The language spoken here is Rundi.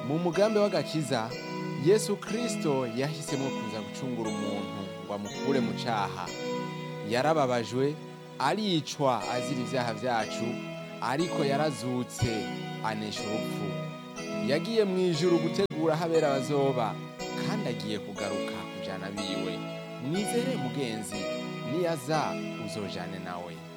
Mu mugambi w'agakiza, Yesu Kristo yahisemo kuza gucungura umuntu ngo amukure mu caha. Yarababajwe, aricwa azira ivyaha vyacu, ariko yarazutse anesha urupfu. Yagiye mw'ijuru gutegura aho abera bazoba, kandi agiye kugaruka kujana abiwe. Mwizere mugenzi, niyaza uzojane nawe.